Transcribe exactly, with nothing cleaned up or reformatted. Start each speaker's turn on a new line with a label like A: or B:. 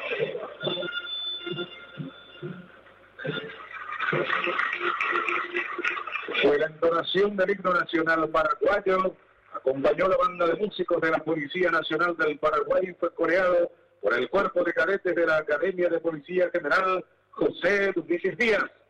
A: Fue la entonación del himno nacional paraguayo, acompañó la banda de músicos de la Policía Nacional del Paraguay y fue coreado por el cuerpo de cadetes de la Academia de Policía General José Duque Díaz.